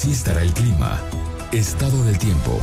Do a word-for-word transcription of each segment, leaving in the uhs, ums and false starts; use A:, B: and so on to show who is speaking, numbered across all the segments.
A: Así estará el clima. Estado del tiempo.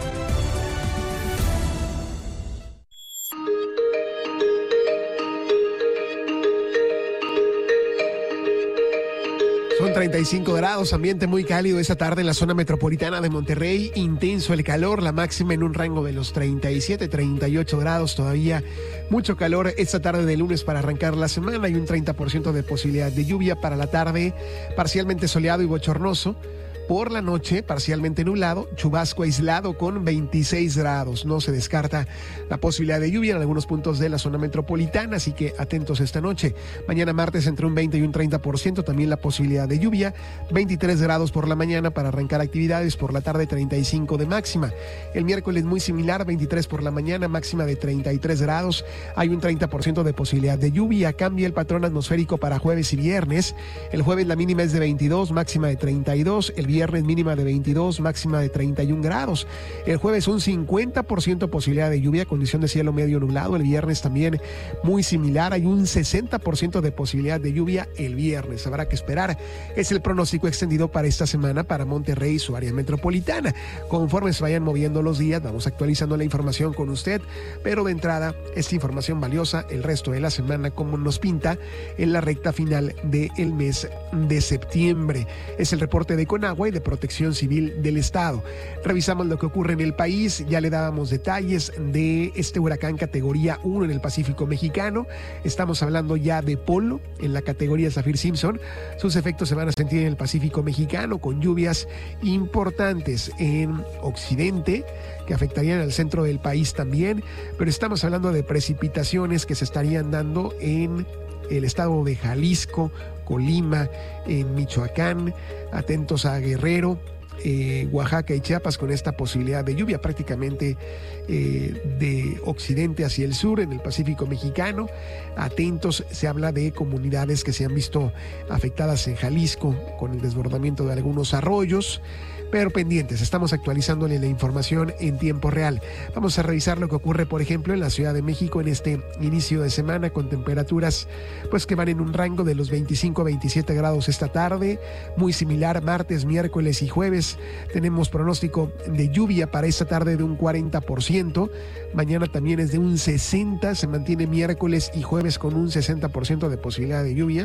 B: Son treinta y cinco grados, ambiente muy cálido esta tarde en la zona metropolitana de Monterrey. Intenso el calor, la máxima en un rango de los treinta y siete, treinta y ocho grados. Todavía mucho calor esta tarde de lunes para arrancar la semana. Hay un treinta por ciento de posibilidad de lluvia para la tarde, parcialmente soleado y bochornoso. Por la noche, parcialmente nublado, chubasco aislado con veintiséis grados. No se descarta la posibilidad de lluvia en algunos puntos de la zona metropolitana, así que atentos esta noche. Mañana martes entre un veinte y un treinta por ciento, también la posibilidad de lluvia. veintitrés grados por la mañana para arrancar actividades, por la tarde treinta y cinco de máxima. El miércoles muy similar, veintitrés por la mañana, máxima de treinta y tres grados. Hay un treinta por ciento de posibilidad de lluvia. Cambia el patrón atmosférico para jueves y viernes. El jueves la mínima es de veintidós, máxima de treinta y dos. El viernes Viernes mínima de veintidós, máxima de treinta y un grados. El jueves un cincuenta por ciento posibilidad de lluvia, condición de cielo medio nublado. El viernes también muy similar, hay un sesenta por ciento de posibilidad de lluvia el viernes. Habrá que esperar. Es el pronóstico extendido para esta semana para Monterrey y su área metropolitana. Conforme se vayan moviendo los días, vamos actualizando la información con usted, pero de entrada, esta información valiosa el resto de la semana, como nos pinta en la recta final del mes de septiembre. Es el reporte de Conagua y de Protección Civil del Estado. Revisamos lo que ocurre en el país, ya le dábamos detalles de este huracán categoría uno en el Pacífico mexicano. Estamos hablando ya de Polo en la categoría Saffir-Simpson. Sus efectos se van a sentir en el Pacífico mexicano con lluvias importantes en occidente que afectarían al centro del país también, pero estamos hablando de precipitaciones que se estarían dando en el estado de Jalisco, Colima, en Michoacán, atentos a Guerrero, eh, Oaxaca y Chiapas con esta posibilidad de lluvia prácticamente eh, de occidente hacia el sur en el Pacífico mexicano. Atentos, se habla de comunidades que se han visto afectadas en Jalisco con el desbordamiento de algunos arroyos, pero pendientes, estamos actualizándole la información en tiempo real. Vamos a revisar lo que ocurre, por ejemplo, en la Ciudad de México en este inicio de semana con temperaturas pues que van en un rango de los veinticinco a veintisiete grados esta tarde, muy similar martes, miércoles y jueves. Tenemos pronóstico de lluvia para esta tarde de un cuarenta por ciento, mañana también es de un sesenta por ciento, se mantiene miércoles y jueves con un sesenta por ciento de posibilidad de lluvia.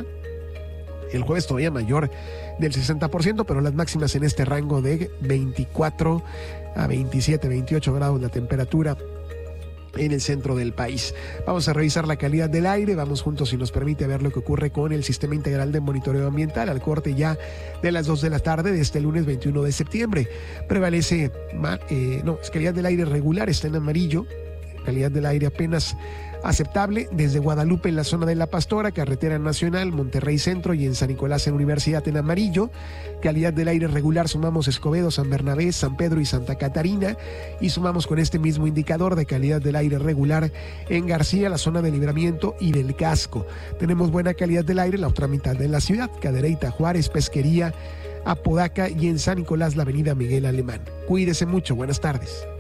B: El jueves todavía mayor del sesenta por ciento, pero las máximas en este rango de veinticuatro a veintisiete, veintiocho grados la temperatura en el centro del país. Vamos a revisar la calidad del aire, vamos juntos si nos permite ver lo que ocurre con el Sistema Integral de Monitoreo Ambiental al corte ya de las dos de la tarde de este lunes veintiuno de septiembre. Prevalece, eh, no, es calidad del aire regular, está en amarillo, calidad del aire apenas aceptable desde Guadalupe en la zona de La Pastora, Carretera Nacional, Monterrey Centro y en San Nicolás en Universidad en amarillo. Calidad del aire regular sumamos Escobedo, San Bernabé, San Pedro y Santa Catarina, y sumamos con este mismo indicador de calidad del aire regular en García, la zona de Libramiento y del Casco. Tenemos buena calidad del aire en la otra mitad de la ciudad, Cadereyta, Juárez, Pesquería, Apodaca y en San Nicolás la avenida Miguel Alemán. Cuídese mucho, buenas tardes.